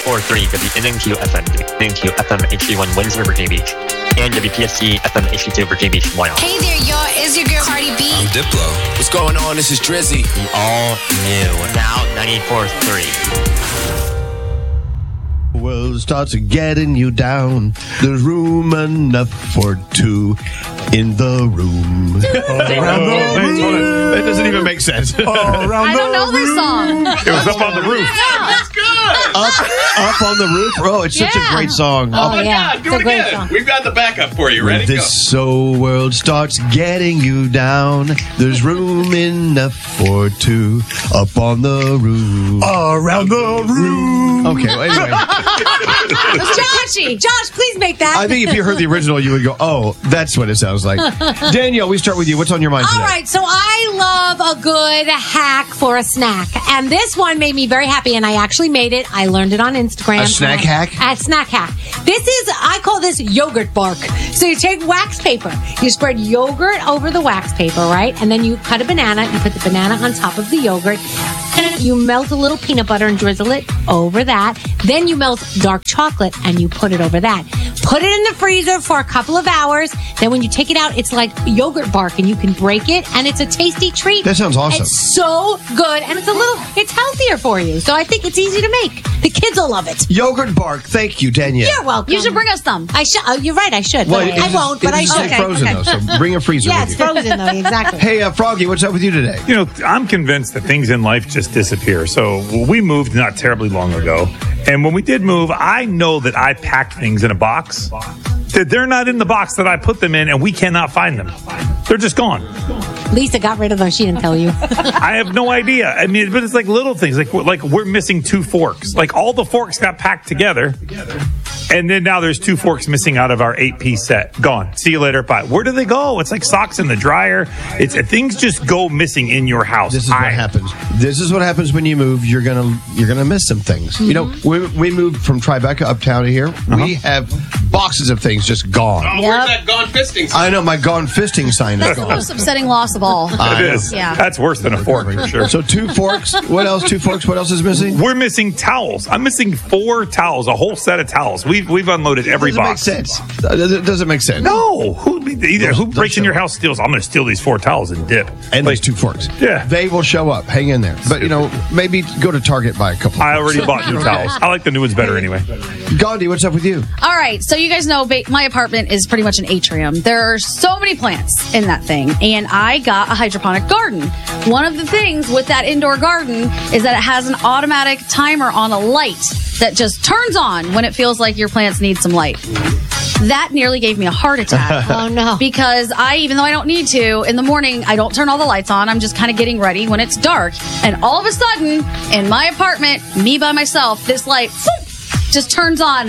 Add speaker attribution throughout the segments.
Speaker 1: 94.3 WNNQ FM, WNNQ FM HD1 Windsor, Virginia Beach, and WPSC FM HD2 Virginia Beach, Wyoming.
Speaker 2: Hey there, y'all. It's your girl Cardi B.
Speaker 3: I'm Diplo. What's going on? This is Drizzy.
Speaker 1: The all new, now 94.3.
Speaker 4: World starts getting you down. There's room enough for two in the room. That doesn't even make sense.
Speaker 5: I don't know this song.
Speaker 6: It was Up on the Roof.
Speaker 5: That's good.
Speaker 4: Up on the roof. Oh, it's such a great song.
Speaker 5: Oh, yeah.
Speaker 7: Do it again. We've got the backup for you. Ready? Go.
Speaker 4: This so world starts getting you down. There's room enough for two up on the roof.
Speaker 6: Around the room.
Speaker 4: Okay, well, anyway.
Speaker 5: Josh, please make that.
Speaker 4: I think if you heard the original, you would go, oh, that's what it sounds like. Danielle, we start with you. What's on your mind today?
Speaker 5: All right, so I love a good hack for a snack. And this one made me very happy, and I actually made it. I learned it on Instagram.
Speaker 4: A snack hack?
Speaker 5: A snack hack. I call this yogurt bark. So you take wax paper, you spread yogurt over the wax paper, right? And then you cut a banana, you put the banana on top of the yogurt, you melt a little peanut butter and drizzle it over that. Then you melt dark chocolate and you put it over that. Put it in the freezer for a couple of hours. Then when you take it out, it's like yogurt bark and you can break it and it's a tasty treat.
Speaker 4: That sounds awesome.
Speaker 5: It's so good and it's healthier for you. So I think it's easy to make. The kids will love it.
Speaker 4: Yogurt bark. Thank you, Danielle.
Speaker 5: You're welcome.
Speaker 2: You should bring us some.
Speaker 5: I should. Oh, you're right. I should.
Speaker 4: Well,
Speaker 5: I won't, but I should.
Speaker 4: It's frozen, though, so bring a freezer
Speaker 5: Yeah,
Speaker 4: with
Speaker 5: it's
Speaker 4: you.
Speaker 5: frozen, though. Exactly.
Speaker 4: Hey, Froggy, what's up with you today?
Speaker 6: You know, I'm convinced that things in life just disappear. So we moved not terribly long ago. And when we did move, I know that I packed things in a box. That they're not in the box that I put them in, and we cannot find them. They're just gone.
Speaker 5: Lisa got rid of them. She didn't tell you.
Speaker 6: I have no idea. I mean, but it's like little things. Like we're missing 2 forks. Like all the forks got packed together. And then now there's 2 forks missing out of our 8-piece set. Gone. See you later. Bye. Where do they go? It's like socks in the dryer. Things just go missing in your house.
Speaker 4: This is what happens. This is what happens when you move. You're gonna miss some things.
Speaker 5: Mm-hmm.
Speaker 4: You know, we moved from Tribeca uptown to here. We have boxes of things just gone.
Speaker 7: Oh, where's that Gone Fisting sign?
Speaker 4: I know my Gone Fisting sign is
Speaker 2: That's the
Speaker 4: gone.
Speaker 2: most upsetting loss of all.
Speaker 6: It is.
Speaker 2: Yeah.
Speaker 6: That's worse than a fork for sure.
Speaker 4: So 2 forks. What else? 2 forks. What else is missing?
Speaker 6: We're missing towels. I'm missing 4 towels, a whole set of towels. We've unloaded every box.
Speaker 4: Make sense. It doesn't make sense.
Speaker 6: No. Who breaks in your house steals? I'm going to steal these 4 towels and dip.
Speaker 4: And these 2 forks.
Speaker 6: Yeah.
Speaker 4: They will show up. Hang in there. But, maybe go to Target, buy a couple.
Speaker 6: I already bought new towels. I like the new ones better anyway.
Speaker 4: Gandhi, what's up with you?
Speaker 2: All right, so you guys know my apartment is pretty much an atrium. There are so many plants in that thing, and I got a hydroponic garden. One of the things with that indoor garden is that it has an automatic timer on a light that just turns on when it feels like your plants need some light. That nearly gave me a heart attack.
Speaker 5: Oh, no.
Speaker 2: Because even though I don't need to, in the morning, I don't turn all the lights on. I'm just kind of getting ready when it's dark. And all of a sudden, in my apartment, me by myself, this light just turns on.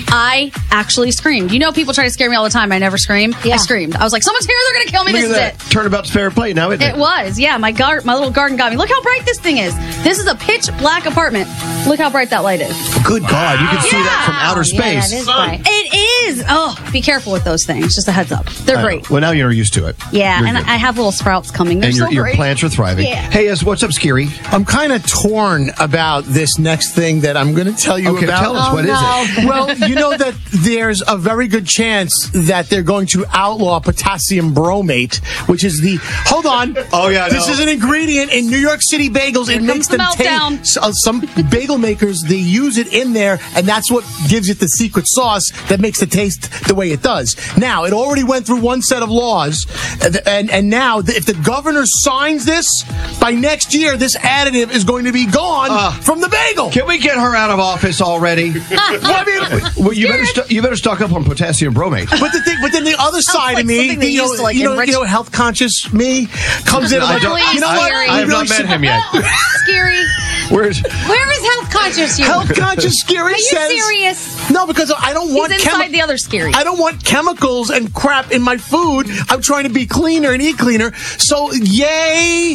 Speaker 2: I actually screamed. You know, people try to scare me all the time. I never scream.
Speaker 5: Yeah.
Speaker 2: I screamed. I was like, someone's here. They're going to kill me.
Speaker 4: Look
Speaker 2: This
Speaker 4: at
Speaker 2: is
Speaker 4: that.
Speaker 2: it.
Speaker 4: Turnabout's fair play now, isn't it?
Speaker 2: It was. Yeah, my little garden got me. Look how bright this thing is. This is a pitch black apartment. Look how bright that light is.
Speaker 4: Good God, you can see that from outer space.
Speaker 5: Yeah, that is bright.
Speaker 2: It is. Oh, be careful with those things. Just a heads up. They're great.
Speaker 4: Well, now you're used to it.
Speaker 2: Yeah,
Speaker 4: You're
Speaker 2: and
Speaker 4: good.
Speaker 2: I have little sprouts coming. They're
Speaker 4: And
Speaker 2: so
Speaker 4: your
Speaker 2: great.
Speaker 4: plants are thriving.
Speaker 2: Yeah.
Speaker 4: Hey, what's up, Scary?
Speaker 8: I'm kind of torn about this next thing that I'm going to tell you
Speaker 4: Okay,
Speaker 8: about.
Speaker 4: tell us. What is it?
Speaker 8: Well, you know that there's a very good chance that they're going to outlaw potassium bromate, which is hold on.
Speaker 4: Oh, yeah, I
Speaker 8: This
Speaker 4: know.
Speaker 8: is an ingredient in New York City bagels. It makes
Speaker 2: the
Speaker 8: them
Speaker 2: meltdown.
Speaker 8: taste. Some bagel makers, they use it in there, and that's what gives it the secret sauce that makes it taste the way it does. Now, it already went through one set of laws, and now, if the governor signs this, by next year, this additive is going to be gone from the bagel.
Speaker 4: Can we get her out of office already? Well, you better stock up on potassium bromate.
Speaker 8: But then the other side
Speaker 2: like
Speaker 8: of me,
Speaker 2: something they used to, like, enrich-
Speaker 8: health conscious me comes in. I'm like,
Speaker 2: Please,
Speaker 8: you know what?
Speaker 2: Scary.
Speaker 4: I have
Speaker 8: You
Speaker 4: not
Speaker 8: really
Speaker 4: met him yet.
Speaker 2: Scary.
Speaker 5: Where is health conscious you?
Speaker 8: Health conscious Scary
Speaker 5: Are you
Speaker 8: says
Speaker 5: serious?
Speaker 8: no, because I don't want
Speaker 2: He's inside the other Scary.
Speaker 8: I don't want chemicals and crap in my food. I'm trying to be cleaner and eat cleaner. So yay,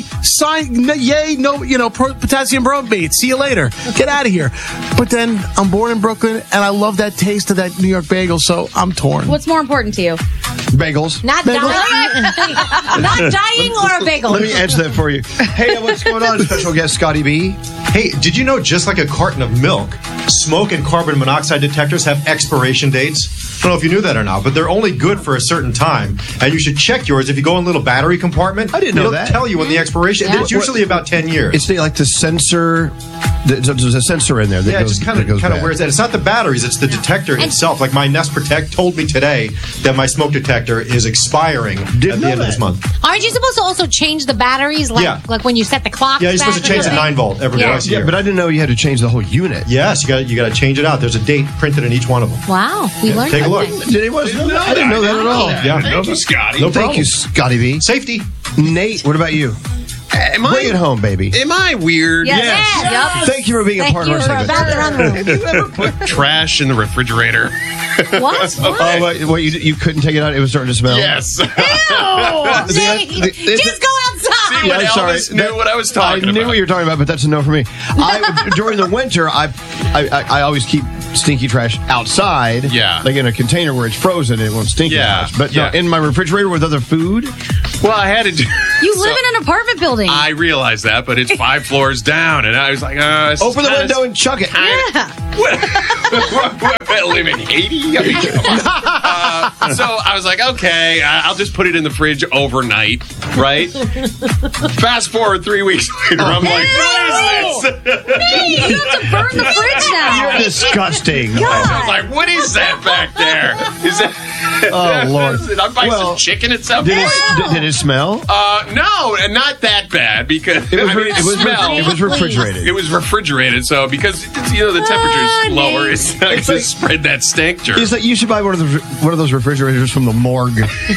Speaker 8: potassium bromate. See you later. Get out of here. But then I'm born in Brooklyn and I love that taste of that New York bagel. So I'm torn.
Speaker 2: What's more important to you?
Speaker 4: Bagels.
Speaker 5: Not dying. Not dying or a bagel.
Speaker 4: Let me answer that for you. Hey, what's going on? Special guest Scotty B.
Speaker 9: Hey, did you know just like a carton of milk, smoke and carbon monoxide detectors have expiration dates. I don't know if you knew that or not, but they're only good for a certain time, and you should check yours. If you go in a little battery compartment,
Speaker 4: I didn't know
Speaker 9: it'll
Speaker 4: that.
Speaker 9: tell you when the expiration.
Speaker 5: Yeah.
Speaker 9: It's usually about 10 years.
Speaker 4: It's like the sensor. There's a sensor in there that
Speaker 9: Yeah, it
Speaker 4: goes
Speaker 9: just kind
Speaker 4: that goes
Speaker 9: of
Speaker 4: bad.
Speaker 9: wears that. It's not the batteries; it's the detector itself. Like my Nest Protect told me today that my smoke detector is expiring at the end of this month.
Speaker 5: Aren't you supposed to also change the batteries, like when you set the clock?
Speaker 9: Yeah, you're supposed to change the 9 volt every twice a year.
Speaker 4: Yeah, but I didn't know you had to change the whole unit.
Speaker 9: Yes, you got to change it out. There's a date printed in each one of them.
Speaker 5: Wow, we learned.
Speaker 9: Take a look.
Speaker 5: something.
Speaker 4: Did anyone know that? I didn't know that at all.
Speaker 9: Yeah,
Speaker 7: Thank you, Scotty.
Speaker 9: No
Speaker 4: Thank
Speaker 9: problem.
Speaker 4: you, Scotty B.
Speaker 9: Safety.
Speaker 4: Nate, what about you? Bring it home, baby.
Speaker 10: Am I weird?
Speaker 2: Yes.
Speaker 4: Thank you for being a
Speaker 5: Thank
Speaker 4: part
Speaker 5: you
Speaker 4: of
Speaker 5: for
Speaker 4: our
Speaker 5: about
Speaker 4: segment.
Speaker 5: the room.
Speaker 10: Trash in the refrigerator.
Speaker 5: What?
Speaker 4: Oh, what, you couldn't take it out? It was starting to smell?
Speaker 10: Yes.
Speaker 5: Nate, just go outside.
Speaker 10: See, when
Speaker 4: I'm sorry.
Speaker 10: Elvis knew what I was talking
Speaker 4: I
Speaker 10: about.
Speaker 4: knew what you were talking about, but that's a no for me. During the winter, I always keep stinky trash outside.
Speaker 10: Yeah.
Speaker 4: Like in a container where it's frozen and it won't stink
Speaker 10: Yeah,
Speaker 4: as much. But
Speaker 10: yeah.
Speaker 4: no, in my refrigerator with other food.
Speaker 10: Well, I had to do.
Speaker 2: You live in an apartment building.
Speaker 10: I realized that, but it's 5 floors down, and I was like,
Speaker 4: Open the window and chuck it.
Speaker 10: I live in Haiti. I mean, come on. So I was like, okay, I'll just put it in the fridge overnight, right? Fast forward 3 weeks later, I'm like, what is this?
Speaker 2: Hey, you have to burn the fridge now.
Speaker 4: You're disgusting.
Speaker 10: I was like, what is that back there? Is that?
Speaker 4: Oh, Lord.
Speaker 10: Did I buy
Speaker 4: Well,
Speaker 10: some chicken at some
Speaker 4: Did
Speaker 10: point?
Speaker 4: did it smell?
Speaker 10: No, and not that bad because
Speaker 4: It was,
Speaker 10: I mean,
Speaker 4: it was,
Speaker 10: smelled.
Speaker 4: it was refrigerated.
Speaker 10: It was refrigerated, so because the temperature's lower, it's not going to spread that stank germ.
Speaker 4: It's like you should buy one of those refrigerators from the morgue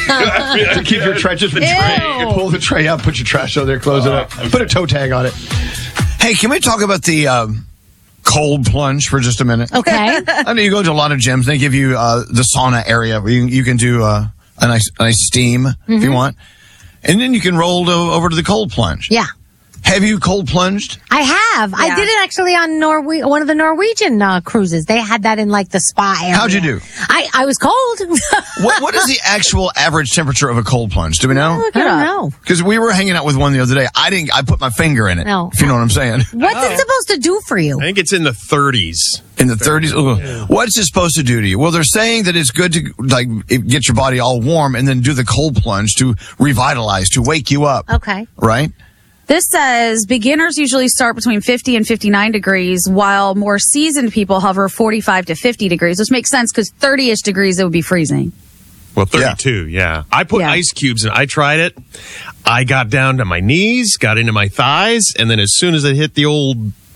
Speaker 4: to keep your trenches with tray. You pull the tray out, put your trash on there, close it up, put a toe tag on it. Hey, can we talk about the cold plunge for just a minute?
Speaker 5: Okay.
Speaker 4: I know you go to a lot of gyms. They give you the sauna area where you can do a nice steam if you want, and then you can roll over to the cold plunge.
Speaker 5: Yeah.
Speaker 4: Have you cold plunged?
Speaker 5: I have. I did it actually on one of the Norwegian cruises. They had that in like the spa area.
Speaker 4: How'd you do?
Speaker 5: I was cold.
Speaker 4: What is the actual average temperature of a cold plunge? Do we know?
Speaker 5: I don't know.
Speaker 4: Because we were hanging out with one the other day. I put my finger in it.
Speaker 5: No.
Speaker 4: If you know what I'm saying.
Speaker 5: What's it supposed to do for you?
Speaker 10: I think it's in the 30s.
Speaker 4: In the 30s? Ugh. What's it supposed to do to you? Well, they're saying that it's good to get your body all warm and then do the cold plunge to revitalize, to wake you up.
Speaker 5: Okay.
Speaker 4: Right?
Speaker 2: This says beginners usually start between 50 and 59 degrees, while more seasoned people hover 45 to 50 degrees, which makes sense because 30-ish degrees, it would be freezing.
Speaker 10: Well, 32, yeah. I put ice cubes in. I tried it. I got down to my knees, got into my thighs, and then as soon as it hit the old,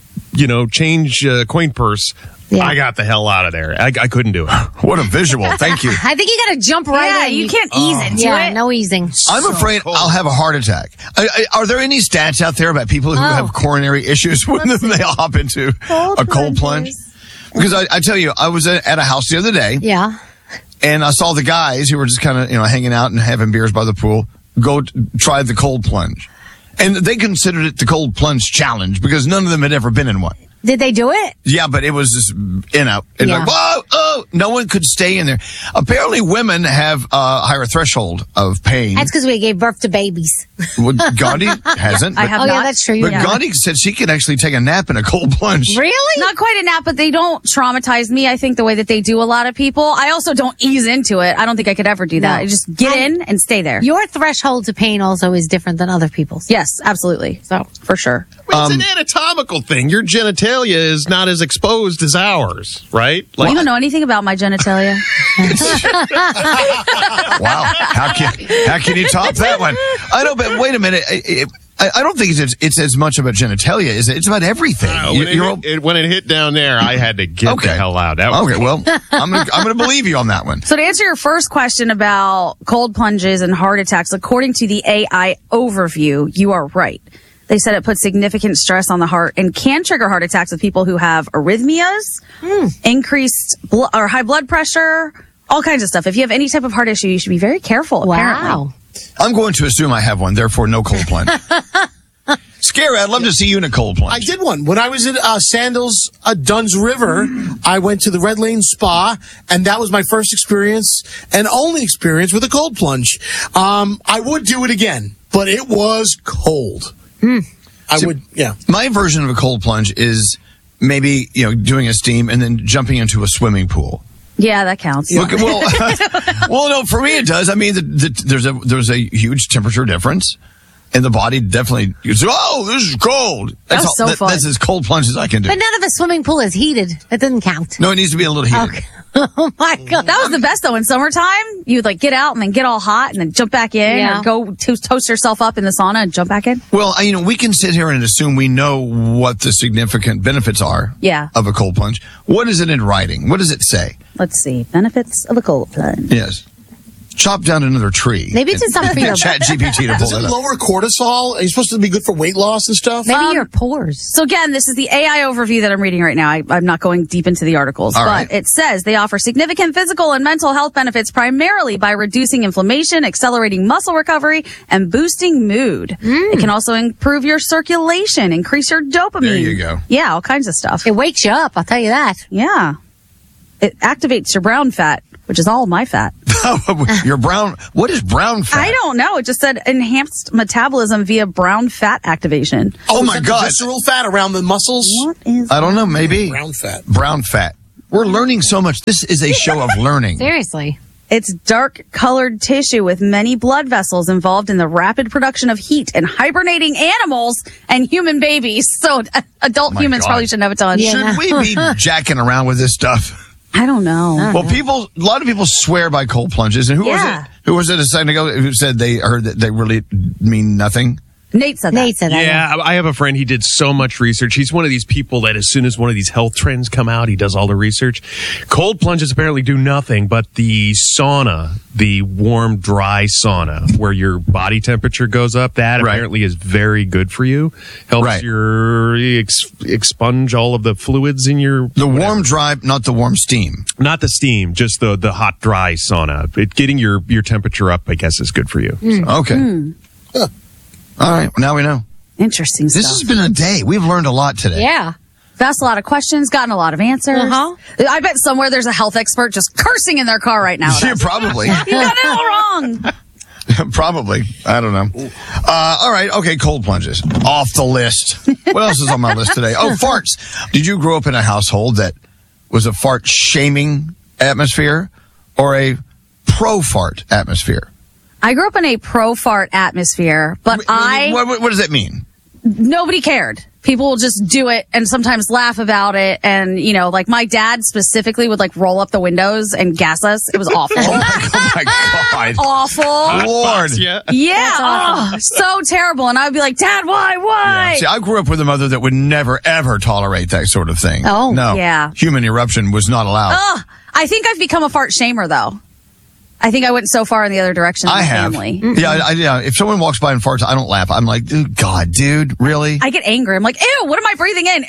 Speaker 10: change coin purse, I got the hell out of there. I couldn't do it.
Speaker 4: What a visual. Thank you.
Speaker 5: I think you got to jump right in.
Speaker 2: You can't ease into it.
Speaker 5: No easing.
Speaker 4: I'm afraid I'll have a heart attack. Are there any stats out there about people who have coronary issues when they hop into a cold plunge? Because I tell you, I was at a house the other day.
Speaker 5: Yeah.
Speaker 4: And I saw the guys who were just kind of, hanging out and having beers by the pool try the cold plunge. And they considered it the cold plunge challenge because none of them had ever been in one.
Speaker 5: Did they do it?
Speaker 4: Yeah, but it was just like, whoa, oh, no one could stay in there. Apparently women have a higher threshold of pain.
Speaker 5: That's because we gave birth to babies.
Speaker 4: Well, Gandhi hasn't.
Speaker 2: I have
Speaker 5: Oh,
Speaker 2: not.
Speaker 5: yeah, that's true.
Speaker 4: But
Speaker 5: Yeah.
Speaker 4: Gandhi said she could actually take a nap in a cold plunge.
Speaker 5: Really?
Speaker 2: Not quite a nap, but they don't traumatize me, I think, the way that they do a lot of people. I also don't ease into it. I don't think I could ever do that.
Speaker 5: No.
Speaker 2: I just get in and stay there.
Speaker 5: Your threshold to pain also is different than other people's.
Speaker 2: Yes, absolutely. So, for sure.
Speaker 10: It's an anatomical thing. Your genitalia is not as exposed as ours, right?
Speaker 2: You don't know anything about my genitalia.
Speaker 4: Wow. How can you top that one? I know, but wait a minute. I don't think it's as much about genitalia, is it? It's about everything.
Speaker 10: When it hit down there, I had to get the hell out. That was
Speaker 4: well, I'm gonna believe you on that one.
Speaker 2: So to answer your first question about cold plunges and heart attacks, according to the AI overview, you are right. They said it puts significant stress on the heart and can trigger heart attacks with people who have arrhythmias, increased or high blood pressure, all kinds of stuff. If you have any type of heart issue, you should be very careful.
Speaker 5: Wow.
Speaker 4: I'm going to assume I have one, therefore no cold plunge. Scary, I'd love to see you in a cold plunge.
Speaker 8: I did one. When I was at Sandals Dunn's River, I went to the Red Lane Spa, and that was my first experience and only experience with a cold plunge. I would do it again, but it was cold. I would.
Speaker 4: My version of a cold plunge is maybe, doing a steam and then jumping into a swimming pool.
Speaker 2: Yeah, that counts.
Speaker 4: Look, well, no, for me it does. I mean, there's a huge temperature difference, and the body definitely goes, oh, this is cold.
Speaker 2: That's so fun.
Speaker 4: That's as cold plunge as I can do.
Speaker 5: But none of a swimming pool is heated. That doesn't count.
Speaker 4: No, it needs to be a little heated.
Speaker 5: Okay. Oh my God.
Speaker 2: That was the best though. In summertime, you'd get out and then get all hot and then jump back in or go toast yourself up in the sauna and jump back in.
Speaker 4: Well, we can sit here and assume we know what the significant benefits are of a cold plunge. What is it in writing? What does it say?
Speaker 2: Let's see. Benefits of a cold plunge.
Speaker 4: Yes. Chop down another tree.
Speaker 5: Maybe it's something for your
Speaker 4: Chat GPT to pull
Speaker 8: Does
Speaker 4: that
Speaker 8: it
Speaker 4: up.
Speaker 8: lower cortisol? Are you supposed to be good for weight loss and stuff?
Speaker 5: Maybe your pores.
Speaker 2: So again, this is the AI overview that I'm reading right now. I'm not going deep into the articles, but it says they offer significant physical and mental health benefits primarily by reducing inflammation, accelerating muscle recovery, and boosting mood. It can also improve your circulation, increase your dopamine.
Speaker 4: There you go.
Speaker 2: Yeah, all kinds of stuff.
Speaker 5: It wakes you up, I'll tell you that.
Speaker 2: Yeah. It activates your brown fat, which is all my fat.
Speaker 4: Your brown, what is brown fat?
Speaker 2: I don't know. It just said enhanced metabolism via brown fat activation.
Speaker 4: Oh my God.
Speaker 8: Visceral fat around the muscles?
Speaker 2: What is
Speaker 4: I don't know, maybe.
Speaker 8: Brown fat.
Speaker 4: Brown fat. We're learning so much. This is a show of learning.
Speaker 5: Seriously.
Speaker 2: It's dark colored tissue with many blood vessels involved in the rapid production of heat in hibernating animals and human babies. So adult humans
Speaker 4: God.
Speaker 2: probably shouldn't have a ton.
Speaker 4: Should we be jacking around with this stuff?
Speaker 2: I don't know.
Speaker 4: Well, a lot of people swear by cold plunges. And who was it a second ago who said they heard that they really mean nothing?
Speaker 2: Nate said that.
Speaker 10: Yeah, I have a friend. He did so much research. He's one of these people that as soon as one of these health trends come out, he does all the research. Cold plunges apparently do nothing, but the sauna, the warm, dry sauna, where your body temperature goes up, that apparently is very good for you. Helps your expunge all of the fluids in your...
Speaker 4: The warm, dry, not the warm steam.
Speaker 10: Not the steam, just the hot, dry sauna. Getting your temperature up, I guess, is good for you.
Speaker 4: Okay. Huh. All right, now we know.
Speaker 2: Interesting stuff.
Speaker 4: This has been a day. We've learned a lot today.
Speaker 2: Yeah. Asked a lot of questions, gotten a lot of answers. I bet somewhere there's a health expert just cursing in their car right now.
Speaker 4: Yeah, probably.
Speaker 2: You got it all wrong.
Speaker 4: Probably. I don't know. All right. Okay. Cold plunges. Off the list. What else is on my list today? Oh, farts. Did you grow up in a household that was a fart shaming atmosphere or a pro fart atmosphere?
Speaker 2: I grew up in a pro fart atmosphere, but
Speaker 4: What does that mean?
Speaker 2: Nobody cared. People will just do it and sometimes laugh about it. And, my dad specifically would roll up the windows and gas us. It was awful.
Speaker 4: Oh my God.
Speaker 2: Awful.
Speaker 4: Lord.
Speaker 2: Yeah. So terrible. And I would be like, Dad, why?
Speaker 4: Yeah. See, I grew up with a mother that would never, ever tolerate that sort of thing.
Speaker 2: Oh,
Speaker 4: no.
Speaker 2: Yeah.
Speaker 4: Human eruption was not allowed.
Speaker 2: I think I've become a fart shamer, though. I think I went so far in the other direction in the family.
Speaker 4: Yeah, if someone walks by and farts, I don't laugh. I'm like, God, dude, really?
Speaker 2: I get angry. I'm like, ew, what am I breathing in? Ew.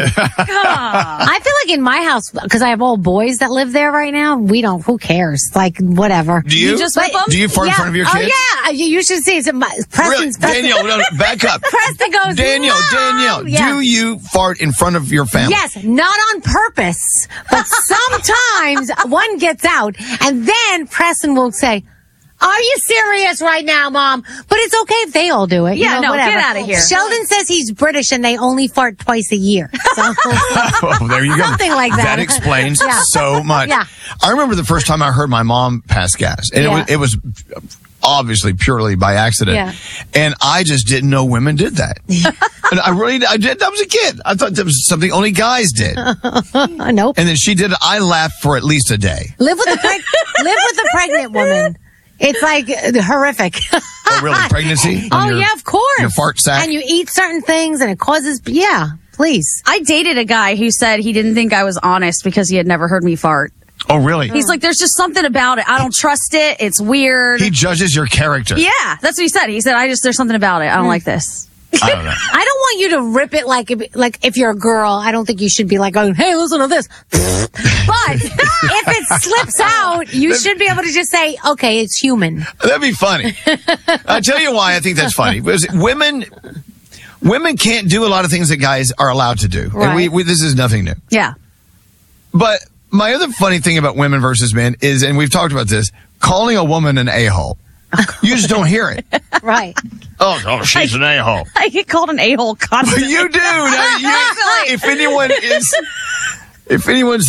Speaker 5: I feel like in my house, because I have all boys that live there right now, who cares? Whatever.
Speaker 4: Do you?
Speaker 2: just rip them?
Speaker 4: Do you fart in front of your kids?
Speaker 5: Oh, yeah. You should see. Preston's
Speaker 4: Danielle, no, back up.
Speaker 5: Preston goes,
Speaker 4: Danielle, do you fart in front of your family?
Speaker 5: Yes, not on purpose, but sometimes one gets out, and then Preston will say, "Are you serious right now, Mom?" But it's okay if they all do it.
Speaker 2: Yeah,
Speaker 5: whatever.
Speaker 2: get out of here.
Speaker 5: Sheldon says he's British and they only fart twice a year. So
Speaker 4: Oh, there you go.
Speaker 5: something like that.
Speaker 4: That explains so much.
Speaker 5: Yeah.
Speaker 4: I remember the first time I heard my mom pass gas, and it was obviously purely by accident.
Speaker 5: Yeah.
Speaker 4: And I just didn't know women did that. And I did. I was a kid. I thought that was something only guys did.
Speaker 5: Nope.
Speaker 4: And then she did it. I laughed for at least a day.
Speaker 5: Live with a pregnant woman. It's horrific.
Speaker 4: Oh, really? Pregnancy?
Speaker 5: Yeah, of course.
Speaker 4: Your fart sack?
Speaker 5: And you eat certain things and it causes, please.
Speaker 2: I dated a guy who said he didn't think I was honest because he had never heard me fart.
Speaker 4: Oh, really?
Speaker 2: He's like, there's just something about it. I don't trust it. It's weird.
Speaker 4: He judges your character.
Speaker 2: Yeah, that's what he said. He said, there's something about it. I don't like this.
Speaker 4: I don't know.
Speaker 5: I don't want you to rip it like if you're a girl. I don't think you should be going, "Hey, listen to this." But if it slips out, you should be able to just say, "Okay, it's human."
Speaker 4: That'd be funny. I'll tell you why I think that's funny. Because women can't do a lot of things that guys are allowed to do.
Speaker 5: Right.
Speaker 4: And this is nothing new.
Speaker 2: Yeah.
Speaker 4: But my other funny thing about women versus men is, and we've talked about this, calling a woman an a-hole. You just don't hear it.
Speaker 5: Right.
Speaker 4: Oh, she's an a-hole.
Speaker 2: I get called an a-hole constantly.
Speaker 4: You do. If anyone's,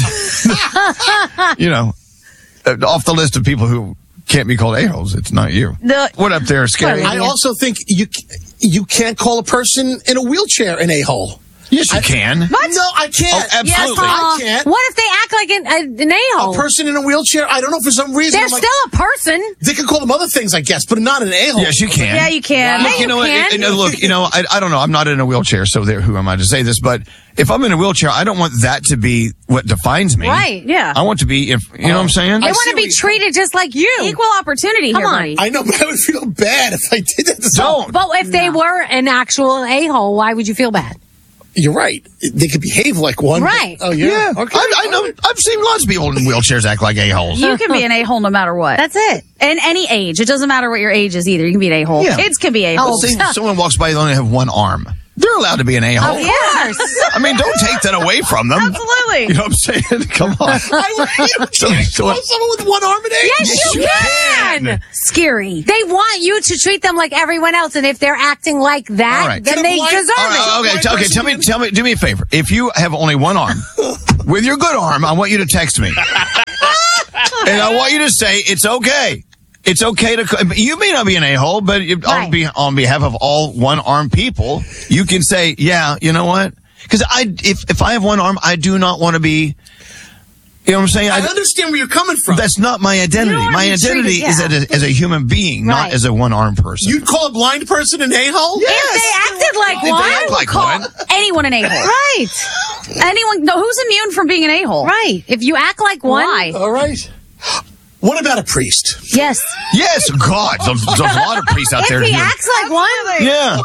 Speaker 4: off the list of people who can't be called a-holes, it's not you. What up there, Scary?
Speaker 8: I also think you can't call a person in a wheelchair an a-hole.
Speaker 4: Yes, you can.
Speaker 8: What? No, I can't.
Speaker 4: Oh, absolutely.
Speaker 5: Yes,
Speaker 8: I can't.
Speaker 5: What if they act like an a-hole?
Speaker 8: A person in a wheelchair, I don't know, for some reason.
Speaker 5: They're still a person.
Speaker 8: They can call them other things, I guess, but not an a-hole.
Speaker 4: Yes, you can.
Speaker 2: Yeah, you can.
Speaker 4: Look, I don't know. I'm not in a wheelchair, so who am I to say this? But if I'm in a wheelchair, I don't want that to be what defines me.
Speaker 2: Right, yeah.
Speaker 4: I want to be, you know what I'm saying?
Speaker 5: They want to be treated just like you.
Speaker 2: Equal opportunity
Speaker 5: Come
Speaker 2: here,
Speaker 5: on.
Speaker 2: buddy.
Speaker 8: I know, but I would feel bad if I did that to someone.
Speaker 5: But if they were an actual a-hole, why would you feel bad?
Speaker 8: You're right. They could behave like one.
Speaker 5: Right.
Speaker 8: Oh, yeah. Okay.
Speaker 4: I know. I've seen lots of people in wheelchairs act like a-holes.
Speaker 2: You can be an a-hole no matter what.
Speaker 5: That's it.
Speaker 2: And any age. It doesn't matter what your age is either. You can be an a-hole.
Speaker 4: Yeah.
Speaker 2: Kids can be a-holes.
Speaker 4: Someone walks by, they only have one arm. They're allowed to be an a-hole.
Speaker 5: Of course.
Speaker 4: I mean, don't take that away from them.
Speaker 2: Absolutely.
Speaker 4: You know what I'm saying? Come on.
Speaker 8: Someone with one arm and a-hole?
Speaker 5: Yes, you can.
Speaker 2: Scary.
Speaker 5: They want you to treat them like everyone else, and if they're acting like that,
Speaker 4: All right.
Speaker 5: then they deserve it.
Speaker 4: Okay. Tell me. Do me a favor. If you have only one arm, with your good arm, I want you to text me, and I want you to say it's okay. It's okay to. You may not be an a-hole, but on behalf of all one-armed people, you can say, yeah, you know what? Because if I have one arm, I do not want to be. You know what I'm saying?
Speaker 8: I understand where you're coming from.
Speaker 4: That's not my identity. My identity is as a human being, not as a one-armed person.
Speaker 8: You'd call a blind person an a-hole?
Speaker 4: Yes.
Speaker 5: If they acted like
Speaker 4: If
Speaker 5: one,
Speaker 4: they act like
Speaker 2: Call
Speaker 4: one.
Speaker 2: anyone an a-hole.
Speaker 5: right,
Speaker 2: Anyone? No, who's immune from being an a-hole?
Speaker 5: right. If you act like one,
Speaker 2: Why?
Speaker 8: All right. What about a priest?
Speaker 5: yes.
Speaker 4: Yes, God, there's a lot of priests out
Speaker 5: If
Speaker 4: there.
Speaker 5: he
Speaker 4: here.
Speaker 5: acts like one,
Speaker 4: Yeah.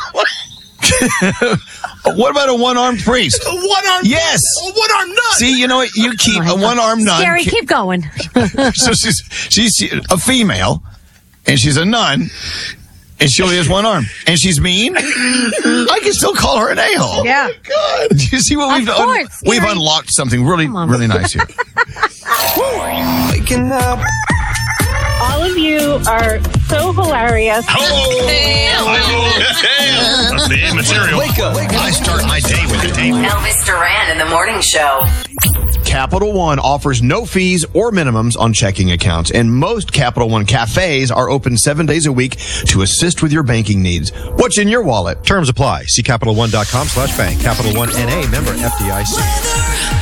Speaker 4: What about a one-armed priest?
Speaker 8: A one-armed
Speaker 4: Yes.
Speaker 8: A one-armed nut.
Speaker 4: See, you know what? You keep a one-armed nun.
Speaker 5: Gary, keep going.
Speaker 4: So she's a female, and she's a nun, and she only has one arm, and she's mean. I can still call her an a-hole.
Speaker 2: Yeah.
Speaker 4: God. Do you see what we've done?
Speaker 5: course,
Speaker 4: We've
Speaker 5: Gary.
Speaker 4: unlocked something really nice here.
Speaker 3: Waking up.
Speaker 11: All of you are so hilarious.
Speaker 10: That's the material.
Speaker 3: Wake up.
Speaker 4: I start my day with a date.
Speaker 12: Elvis Duran in the morning show.
Speaker 13: Capital One offers no fees or minimums on checking accounts, and most Capital One cafes are open 7 days a week to assist with your banking needs. What's in your wallet?
Speaker 9: Terms apply. See CapitalOne.com/bank. Capital One NA, member FDIC.